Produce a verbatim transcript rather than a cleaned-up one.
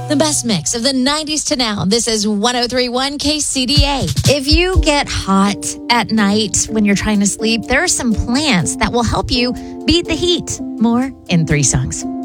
The best mix of the nineties to now. This is one oh three point one K C D A. If you get hot at night when you're trying to sleep, there are some plants that will help you beat the heat. More in three songs.